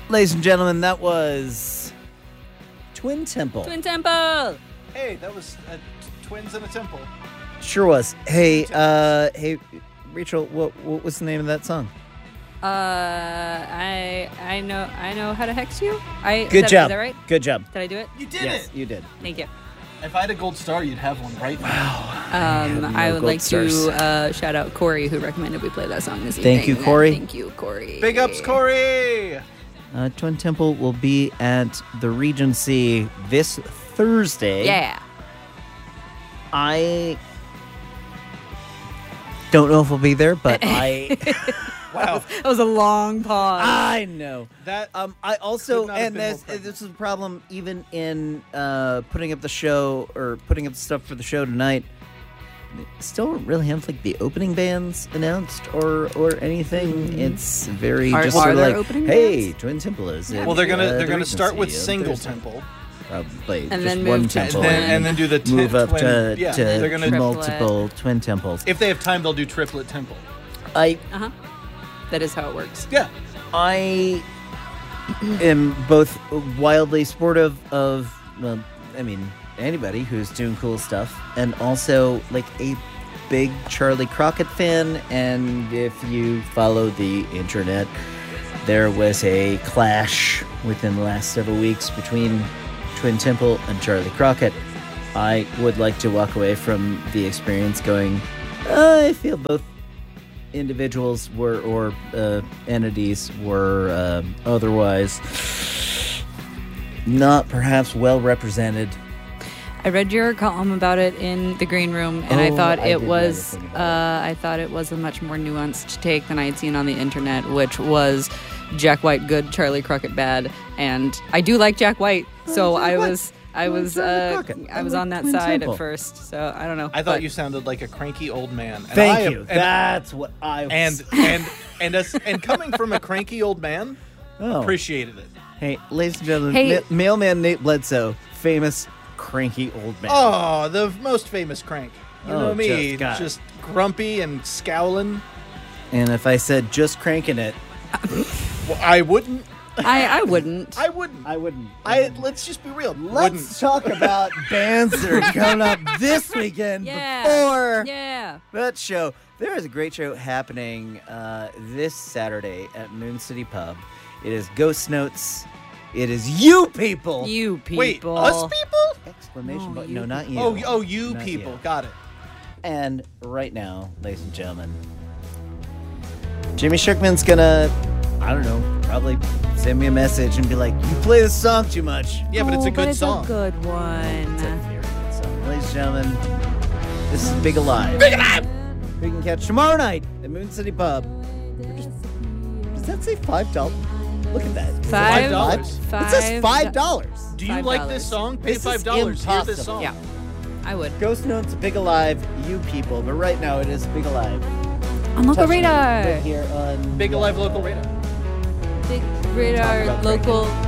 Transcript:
Ladies and gentlemen, that was Twin Temple. Twin Temple. Hey, that was Twins in a Temple. Sure was. Hey, hey, Rachel, what was the name of that song? I know how to hex you. Good job. Is that right? Good job. Did I do it? You did Yes, it. you did. Thank you. If I had a gold star, you'd have one right now. I would gold like stars. to shout out Corey, who recommended we play that song this evening. Thank you, Corey. Thank you, Corey. Big ups, Corey. Twin Temple will be at the Regency this Thursday. Yeah. I don't know if we'll be there, but Wow. That was a long pause. I know. That I also, could not have and been more this perfect. is a problem even in putting up the show or putting up stuff for the show tonight. Still don't really have like the opening bands announced or anything. It's very Are just sort of there like, opening hey, bands? Twin Temple is. well, they're the gonna start with Regency on single Thursday. temple, Probably And just then one move to temple, and then do the move up twin, to, yeah, to they're gonna Triplet. multiple twin temples. if they have time, they'll do triplet temple. I That is how it works. Yeah. I am both wildly supportive of, well, I mean, anybody who's doing cool stuff, and also like a big Charlie Crockett fan. And if you follow the internet, there was a clash within the last several weeks between Twin Temple and Charlie Crockett. I would like to walk away from the experience going, I feel both individuals were or entities were otherwise not perhaps well represented. I read your column about it in the green room, and I Oh, thought I it did was read a thing about I thought it was a much more nuanced take than I had seen on the internet, which was Jack White good, Charlie Crockett bad, and I do like Jack White, so Jack I White. was I Well, was Charlie Crockett. I was I on that like Twin side Temple. at first, so I don't know. I thought But you sounded like a cranky old man. And Thank I am- you. And, That's what I was. and coming from a cranky old man, Oh. appreciated it. Hey, ladies and gentlemen, Hey. mailman Nate Bledsoe, famous cranky old man. Oh, the most famous crank. You Oh, know me, just God. just grumpy and scowling. And if I said just cranking it, Well, I wouldn't. I wouldn't. I wouldn't. I wouldn't. Let's just be real. Let's Wouldn't. talk about bands that are coming up this weekend Yeah. before Yeah. that show. There is a great show happening this Saturday at Moon City Pub. It is Ghost Notes. It is you people! You people. Wait, us people? Exclamation No, button. you No, not you. Oh, you Not people. you. Got it. And right now, ladies and gentlemen, Jimmy Shirkman's gonna, I don't know, probably send me a message and be like, you play this song too much. Yeah, but it's a good it's song. a good one. It's a very good song. Ladies and gentlemen, this is Big Alive. Big Alive! We can catch tomorrow night at Moon City Pub. Does that say $5? Look at that. Is it $5? $5? It says $5. $5. Do you like this $5. song? Pay This is $5. Hear this impossible. song. Yeah, I would. Ghost Notes, Big Alive, you people. But right now it is Big Alive. On local Touching radar. right here on Big Alive Local Radar. Big Talk radar about local